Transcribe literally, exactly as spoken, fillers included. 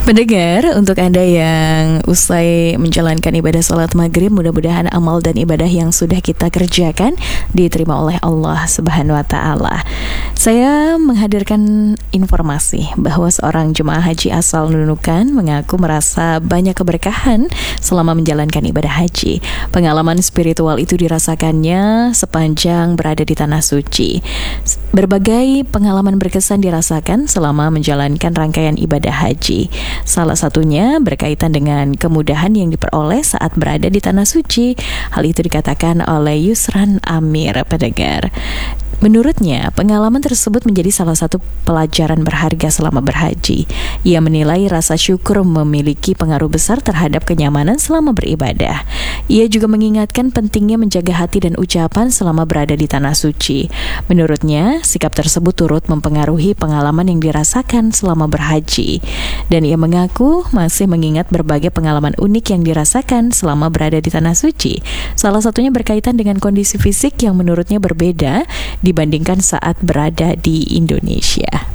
Pendengar, untuk Anda yang usai menjalankan ibadah salat maghrib, mudah-mudahan amal dan ibadah yang sudah kita kerjakan diterima oleh Allah Subhanahu wa Ta'ala. Saya menghadirkan informasi bahwa seorang jemaah haji asal Nunukan mengaku merasa banyak keberkahan selama menjalankan ibadah haji. Pengalaman spiritual itu dirasakannya sepanjang berada di Tanah Suci. Berbagai pengalaman berkesan dirasakan selama menjalankan rangkaian ibadah haji. Salah satunya berkaitan dengan kemudahan yang diperoleh saat berada di Tanah Suci. Hal itu dikatakan oleh Yusran Amir, pendengar. Menurutnya, pengalaman tersebut menjadi salah satu pelajaran berharga selama berhaji. Ia menilai rasa syukur memiliki pengaruh besar terhadap kenyamanan selama beribadah. Ia juga mengingatkan pentingnya menjaga hati dan ucapan selama berada di Tanah Suci. Menurutnya, sikap tersebut turut mempengaruhi pengalaman yang dirasakan selama berhaji. Dan ia mengaku masih mengingat berbagai pengalaman unik yang dirasakan selama berada di Tanah Suci. Salah satunya berkaitan dengan kondisi fisik yang menurutnya berbeda dibandingkan saat berada di Indonesia.